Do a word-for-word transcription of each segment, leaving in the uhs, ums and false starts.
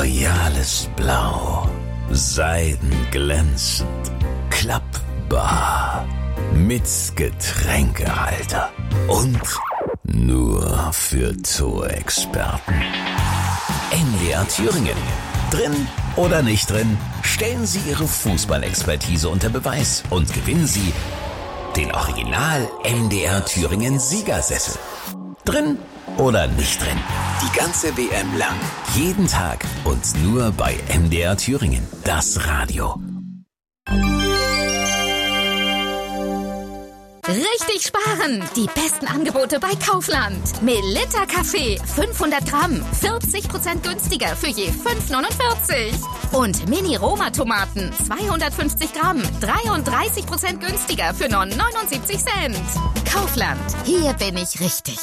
royales Blau, seidenglänzend, klappbar, mit Getränkehalter und nur für Torexperten. M D R Thüringen. Drin oder nicht drin, stellen Sie Ihre Fußballexpertise unter Beweis und gewinnen Sie den Original M D R Thüringen Siegersessel. Drin oder nicht drin, die ganze W M lang, jeden Tag und nur bei M D R Thüringen, das Radio. Richtig sparen! Die besten Angebote bei Kaufland. Melitta Kaffee fünfhundert Gramm, vierzig Prozent günstiger für je fünf neunundvierzig. Und Mini Roma Tomaten zweihundertfünfzig Gramm, dreiunddreißig Prozent günstiger für nur neunundsiebzig Cent. Kaufland, hier bin ich richtig.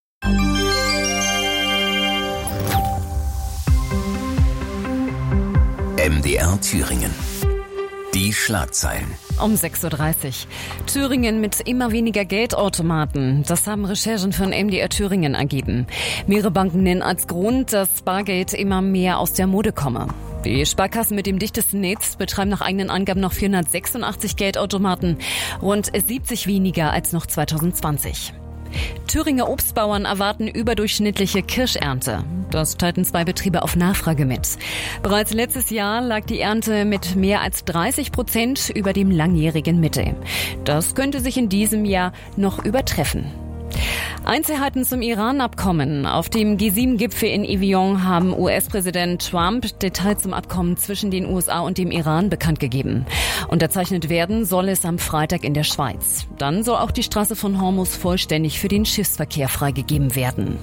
M D R Thüringen. Die Schlagzeilen. Um sechs Uhr dreißig. Thüringen mit immer weniger Geldautomaten. Das haben Recherchen von M D R Thüringen ergeben. Mehrere Banken nennen als Grund, dass Bargeld immer mehr aus der Mode komme. Die Sparkassen mit dem dichtesten Netz betreiben nach eigenen Angaben noch vierhundertsechsundachtzig Geldautomaten, rund siebzig weniger als noch zweitausendzwanzig. Thüringer Obstbauern erwarten überdurchschnittliche Kirschernte. Das teilten zwei Betriebe auf Nachfrage mit. Bereits letztes Jahr lag die Ernte mit mehr als dreißig Prozent über dem langjährigen Mittel. Das könnte sich in diesem Jahr noch übertreffen. Einzelheiten zum Iran-Abkommen. Auf dem G sieben Gipfel in Evian haben U S-Präsident Trump Details zum Abkommen zwischen den U S A und dem Iran bekannt gegeben. Unterzeichnet werden soll es am Freitag in der Schweiz. Dann soll auch die Straße von Hormuz vollständig für den Schiffsverkehr freigegeben werden.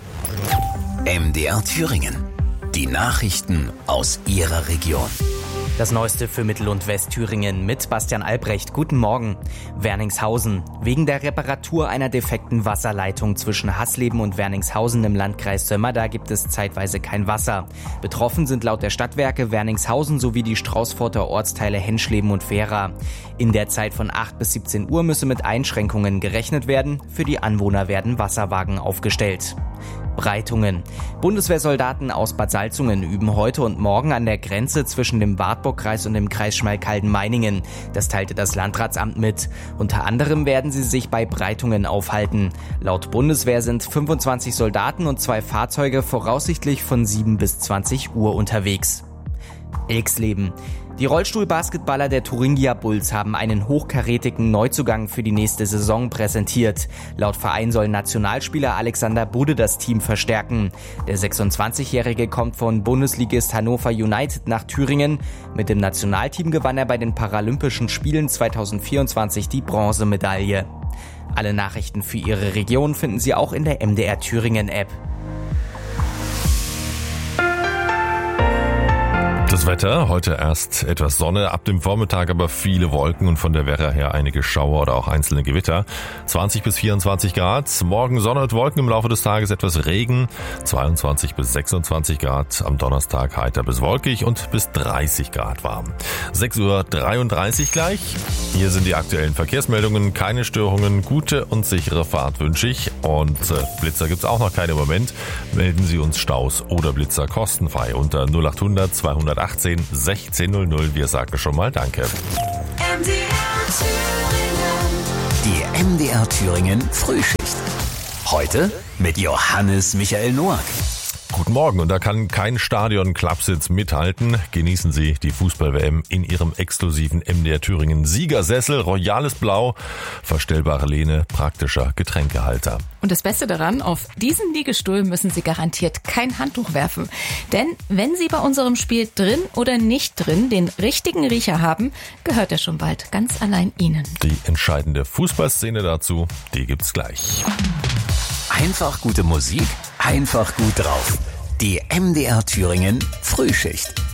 M D R Thüringen. Die Nachrichten aus Ihrer Region. Das Neueste für Mittel- und Westthüringen mit Bastian Albrecht. Guten Morgen. Werningshausen. Wegen der Reparatur einer defekten Wasserleitung zwischen Hasleben und Werningshausen im Landkreis Sömmerda gibt es zeitweise kein Wasser. Betroffen sind laut der Stadtwerke Werningshausen sowie die Straußfurter Ortsteile Henschleben und Vera. In der Zeit von acht bis siebzehn Uhr müsse mit Einschränkungen gerechnet werden. Für die Anwohner werden Wasserwagen aufgestellt. Breitungen. Bundeswehrsoldaten aus Bad Salzungen üben heute und morgen an der Grenze zwischen dem Wartburgkreis und dem Kreis Schmalkalden-Meiningen. Das teilte das Landratsamt mit. Unter anderem werden sie sich bei Breitungen aufhalten. Laut Bundeswehr sind fünfundzwanzig Soldaten und zwei Fahrzeuge voraussichtlich von sieben bis zwanzig Uhr unterwegs. Ilksleben. Die Rollstuhlbasketballer der Thuringia Bulls haben einen hochkarätigen Neuzugang für die nächste Saison präsentiert. Laut Verein soll Nationalspieler Alexander Budde das Team verstärken. Der sechsundzwanzigjährige kommt von Bundesligist Hannover United nach Thüringen. Mit dem Nationalteam gewann er bei den Paralympischen Spielen zweitausendvierundzwanzig die Bronzemedaille. Alle Nachrichten für Ihre Region finden Sie auch in der M D R Thüringen App. Das Wetter, heute erst etwas Sonne, ab dem Vormittag aber viele Wolken und von der Werra her einige Schauer oder auch einzelne Gewitter. zwanzig bis vierundzwanzig Grad, morgen Sonne und Wolken, im Laufe des Tages etwas Regen, zweiundzwanzig bis sechsundzwanzig Grad, am Donnerstag heiter bis wolkig und bis dreißig Grad warm. sechs Uhr dreiunddreißig gleich, hier sind die aktuellen Verkehrsmeldungen, keine Störungen, gute und sichere Fahrt wünsche ich und äh, Blitzer gibt's auch noch keine im Moment. Melden Sie uns Staus oder Blitzer kostenfrei unter null acht hundert zweihundertachtzehn sechzehn null null. Wir sagen schon mal Danke. M D R Thüringen. Die M D R Thüringen Frühschicht. Heute mit Johannes Michael Noack. Guten Morgen, und da kann kein Stadion-Klappsitz mithalten. Genießen Sie die Fußball-W M in Ihrem exklusiven M D R Thüringen Siegersessel, royales Blau, verstellbare Lehne, praktischer Getränkehalter. Und das Beste daran, auf diesen Liegestuhl müssen Sie garantiert kein Handtuch werfen. Denn wenn Sie bei unserem Spiel drin oder nicht drin den richtigen Riecher haben, gehört er schon bald ganz allein Ihnen. Die entscheidende Fußballszene dazu, die gibt's gleich. Einfach gute Musik, einfach gut drauf. Die M D R Thüringen Frühschicht.